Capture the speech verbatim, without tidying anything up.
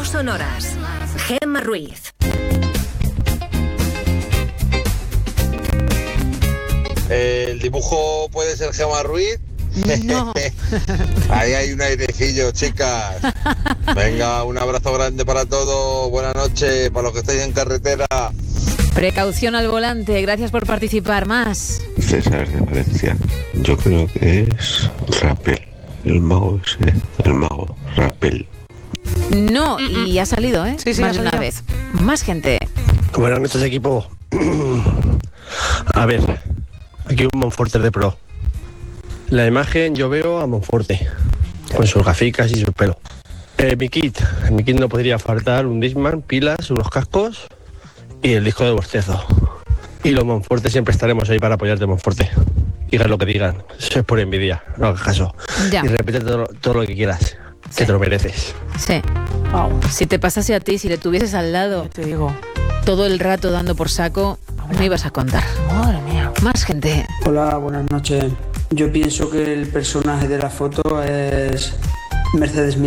Fotos sonoras. Gemma Ruiz. ¿El dibujo puede ser Gemma Ruiz? No. Ahí hay un airecillo, chicas. Venga, un abrazo grande para todos. Buenas noches para los que estáis en carretera. Precaución al volante. Gracias por participar. Más. César de Valencia. Yo creo que es Rappel. El mago ese. El mago. Rappel. No, y ha salido, ¿eh? Sí, sí, más ha de una salido. vez. Más gente. Buenas noches, equipo. A ver, aquí un Monforte de pro. La imagen yo veo a Monforte, con sus gaficas y su pelo. Eh, mi kit, en mi kit no podría faltar un Discman, pilas, unos cascos y el disco de Bostezo. Y los Monforte siempre estaremos ahí para apoyarte, Monforte. Digan lo que digan, eso es por envidia, no hagas caso. Ya. Y repite todo, todo lo que quieras, Sí. que te lo mereces. Sí. Wow, Si te pasase a ti, si le tuvieses al lado te digo. todo el rato dando por saco, me ibas a contar. Madre mía. Más gente. Hola, buenas noches. Yo pienso que el personaje de la foto es Mercedes